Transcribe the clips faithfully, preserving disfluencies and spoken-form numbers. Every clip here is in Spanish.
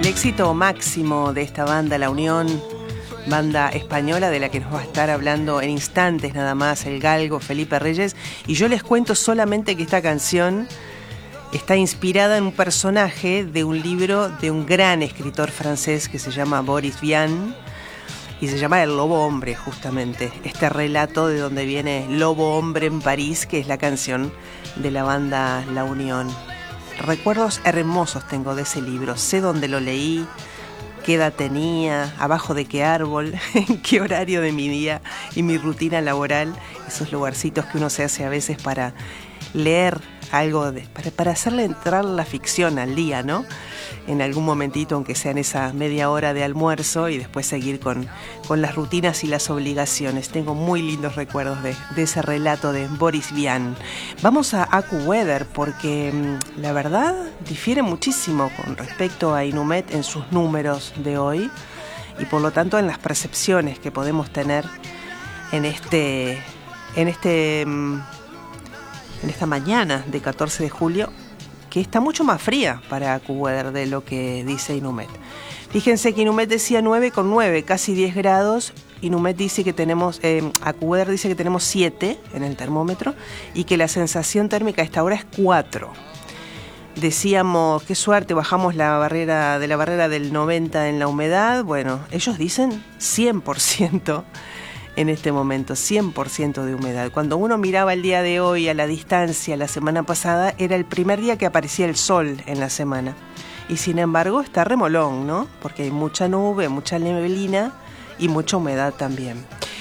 éxito máximo de esta banda, La Unión, banda española de la que nos va a estar hablando en instantes nada más el galgo Felipe Reyes. Y yo les cuento solamente que esta canción está inspirada en un personaje de un libro de un gran escritor francés que se llama Boris Vian, y se llama El Lobo Hombre, justamente. Este relato de donde viene Lobo Hombre en París, que es la canción de la banda La Unión. Recuerdos hermosos tengo de ese libro. Sé dónde lo leí, qué edad tenía, abajo de qué árbol, en qué horario de mi día y mi rutina laboral. Esos lugarcitos que uno se hace a veces para leer algo, de, para, para hacerle entrar la ficción al día, ¿no? En algún momentito, aunque sea en esa media hora de almuerzo, y después seguir con, con las rutinas y las obligaciones. Tengo muy lindos recuerdos de, de ese relato de Boris Vian. Vamos a AccuWeather porque mmm, la verdad difiere muchísimo con respecto a Inumet en sus números de hoy y por lo tanto en las percepciones que podemos tener en este en este mmm, en esta mañana de catorce de julio, que está mucho más fría para AccuWeather de lo que dice Inumet. Fíjense que Inumet decía nueve con nueve, casi diez grados. Inumet dice que tenemos, eh, AccuWeather dice que tenemos siete en el termómetro y que la sensación térmica a esta hora es cuatro. Decíamos, qué suerte, bajamos la barrera de la barrera del noventa en la humedad. Bueno, ellos dicen cien por ciento en este momento, cien por ciento de humedad. Cuando uno miraba el día de hoy a la distancia, la semana pasada, era el primer día que aparecía el sol en la semana. Y sin embargo está remolón, ¿no? Porque hay mucha nube, mucha neblina y mucha humedad también.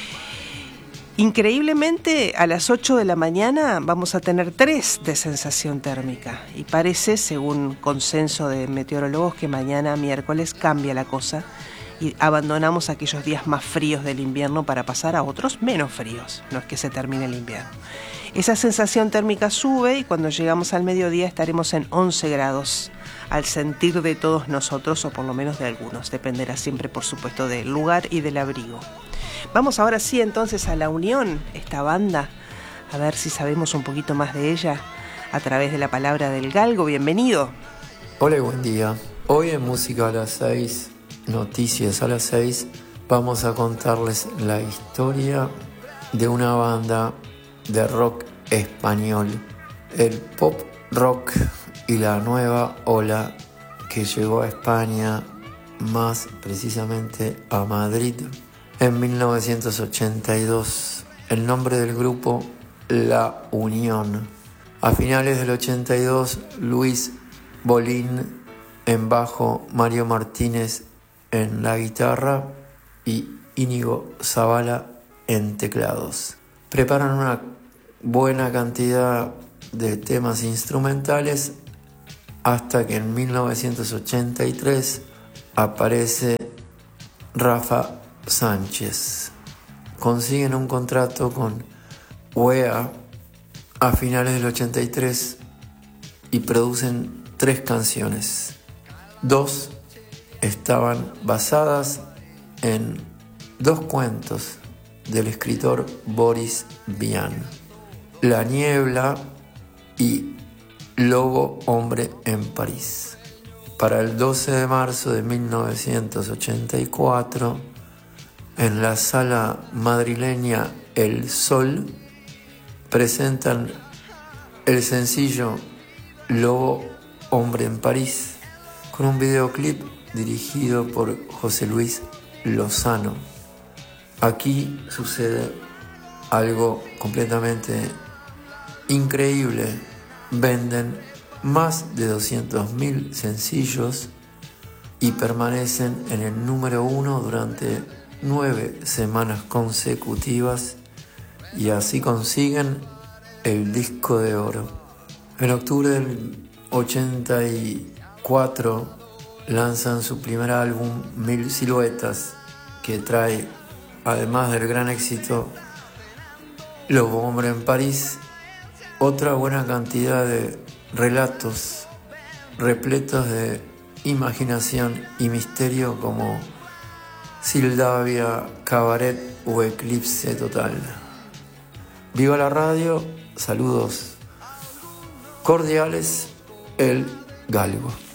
Increíblemente, a las ocho de la mañana vamos a tener tres de sensación térmica. Y parece, según consenso de meteorólogos, que mañana, miércoles, cambia la cosa y abandonamos aquellos días más fríos del invierno para pasar a otros menos fríos. No es que se termine el invierno. Esa sensación térmica sube y cuando llegamos al mediodía estaremos en once grados al sentir de todos nosotros, o por lo menos de algunos. Dependerá siempre, por supuesto, del lugar y del abrigo. Vamos ahora sí entonces a La Unión, esta banda, a ver si sabemos un poquito más de ella a través de la palabra del galgo. Bienvenido. Hola y buen día. Hoy en Música a las seis, Noticias a las seis, vamos a contarles la historia de una banda de rock español, el pop rock y la nueva ola que llegó a España, más precisamente a Madrid, en mil novecientos ochenta y dos. El nombre del grupo, La Unión. A finales del ochenta y dos, Luis Bolín en bajo, Mario Martínez en la guitarra y Íñigo Zavala en teclados. Preparan una buena cantidad de temas instrumentales hasta que en mil novecientos ochenta y tres aparece Rafa Sánchez. Consiguen un contrato con U E A a finales del ochenta y tres y producen tres canciones. Dos estaban basadas en dos cuentos del escritor Boris Vian: La Niebla y Lobo Hombre en París. Para el doce de marzo de mil novecientos ochenta y cuatro, en la sala madrileña El Sol, presentan el sencillo Lobo Hombre en París, con un videoclip dirigido por José Luis Lozano. Aquí sucede algo completamente increíble. Venden más de doscientos mil sencillos y permanecen en el número uno durante nueve semanas consecutivas, y así consiguen el disco de oro. En octubre del ochenta y cuatro lanzan su primer álbum, Mil Siluetas, que trae, además del gran éxito Lobo Hombre en París, otra buena cantidad de relatos repletos de imaginación y misterio, como Sildavia, Cabaret o Eclipse Total. Viva la radio, saludos cordiales, el galgo.